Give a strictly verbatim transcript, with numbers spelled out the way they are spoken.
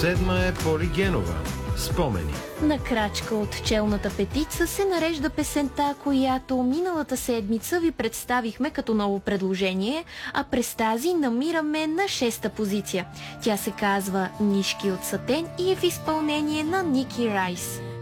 Седма е Поли Генова. Спомени. На крачка от челната петица се нарежда песента, която миналата седмица ви представихме като ново предложение, а през тази намираме на шеста позиция. Тя се казва "Нишки от сатен" и е в изпълнение на Ники Райс.